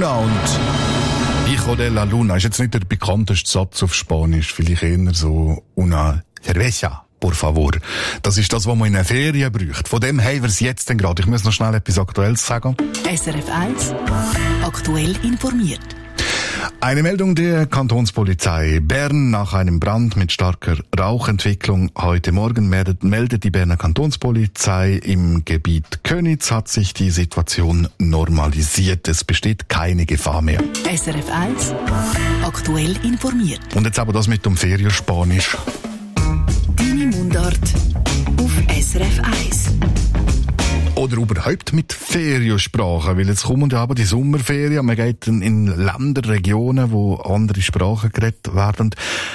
Luna und Hijo de la Luna ist jetzt nicht der bekannteste Satz auf Spanisch, vielleicht eher so una cerveza, por favor. Das ist das, was man in einer Ferien braucht. Von dem haben wir es jetzt denn gerade. Ich muss noch schnell etwas Aktuelles sagen. SRF 1, aktuell informiert. Eine Meldung der Kantonspolizei Bern nach einem Brand mit starker Rauchentwicklung. Heute Morgen meldet die Berner Kantonspolizei, im Gebiet Könitz hat sich die Situation normalisiert. Es besteht keine Gefahr mehr. SRF 1, aktuell informiert. Und jetzt aber das mit dem Ferienspanisch. Deine Mundart auf SRF 1. Oder überhaupt mit Feriensprachen, weil jetzt kommen ja aber die Sommerferien, man geht in Länder, Regionen, wo andere Sprachen geredet werden.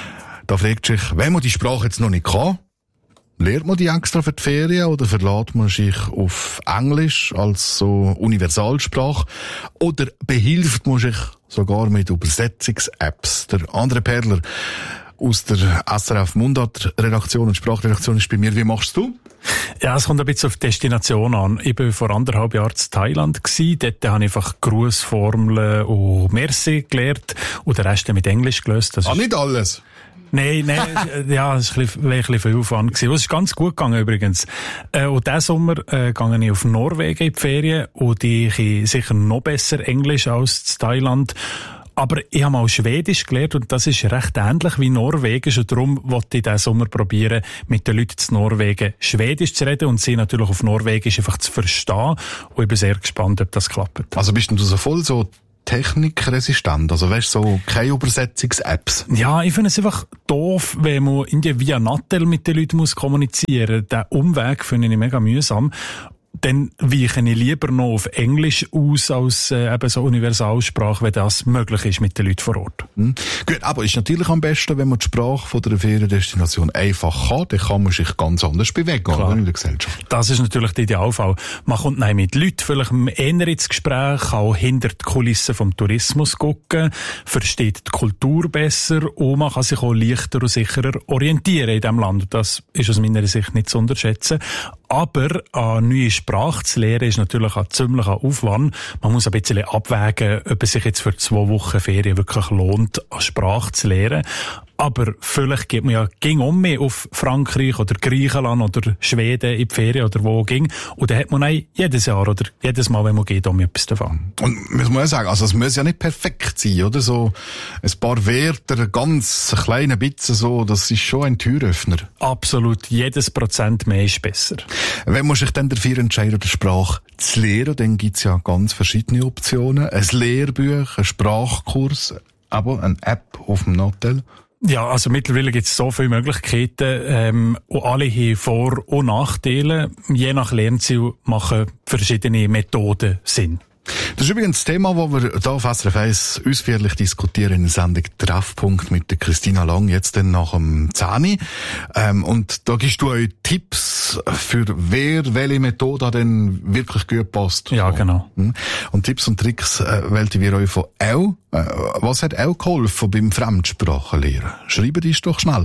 Da fragt sich, wenn man die Sprache jetzt noch nicht kann, lernt man die extra für die Ferien oder verlässt man sich auf Englisch als so Universalsprache oder behilft man sich sogar mit Übersetzungs-Apps? Der andere Perler aus der SRF Mundart-Redaktion und Sprachredaktion ist bei mir. Wie machst du? Ja, es kommt ein bisschen auf die Destination an. Ich war vor 1,5 Jahren in Thailand. Dort habe ich einfach Grußformeln und Merci gelernt und den Rest mit Englisch gelöst. Nicht alles? Nein, ja, das war ein bisschen viel Aufwand gewesen. Es ist ganz gut gegangen übrigens. Und diesen Sommer gehe ich auf Norwegen in die Ferien und ich kann sicher noch besser Englisch als in Thailand. Aber ich habe mal Schwedisch gelernt und das ist recht ähnlich wie Norwegisch und darum wollte ich diesen Sommer probieren, mit den Leuten zu Norwegen Schwedisch zu reden und sie natürlich auf Norwegisch einfach zu verstehen. Und ich bin sehr gespannt, ob das klappt. Also bist du so voll so technikresistent? Also weißt du, so keine Übersetzungs-Apps? Ja, ich finde es einfach doof, wenn man irgendwie via Nattel mit den Leuten kommunizieren muss. Den Umweg finde ich mega mühsam. Dann weiche ich lieber noch auf Englisch aus als eben so Universalsprache, wenn das möglich ist mit den Leuten vor Ort. Gut, aber ist natürlich am besten, wenn man die Sprache von der Feriendestination einfach kann, dann kann man sich ganz anders bewegen in der Gesellschaft. Das ist natürlich der Idealfall. Man kommt mit Leuten vielleicht eher ins Gespräch, kann auch hinter die Kulissen vom Tourismus gucken, versteht die Kultur besser und man kann sich auch leichter und sicherer orientieren in diesem Land. Das ist aus meiner Sicht nicht zu unterschätzen. Aber eine neue Sprache zu lernen ist natürlich ein ziemlicher Aufwand. Man muss ein bisschen abwägen, ob es sich jetzt für 2 Wochen Ferien wirklich lohnt, eine Sprache zu lernen. Aber vielleicht geht man ja mehr auf Frankreich oder Griechenland oder Schweden in die Ferien oder wo ging. Und dann hat man auch jedes Jahr oder jedes Mal, wenn man geht, etwas davon. Und muss man ja sagen, also es muss ja nicht perfekt sein, oder? So ein paar Wörter, ganz kleine Bitzen so, das ist schon ein Türöffner. Absolut. Jedes Prozent mehr ist besser. Wenn man sich dann dafür entscheidet, die Sprache zu lernen, dann gibt's ja ganz verschiedene Optionen. Ein Lehrbuch, ein Sprachkurs, aber eine App auf dem Nattel. Ja, also mittlerweile gibt es so viele Möglichkeiten und alle haben Vor- und Nachteile. Je nach Lernziel machen verschiedene Methoden Sinn. Das ist übrigens das Thema, das wir hier auf SRF 1 ausführlich diskutieren in der Sendung Treffpunkt mit der Christina Lang, jetzt dann nach dem 10. Und da gibst du euch Tipps für welche Methode denn wirklich gut passt. Ja, genau. Und Tipps und Tricks wählen wir euch von auch. Was hat auch geholfen beim Fremdsprachenlernen? Schreibt uns doch schnell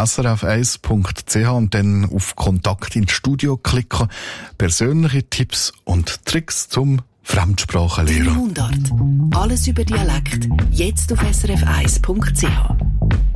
srf1.ch und dann auf Kontakt ins Studio klicken. Persönliche Tipps und Tricks zum Fremdsprachenlehrer. Deine Mundart. Alles über Dialekt. Jetzt auf srf1.ch.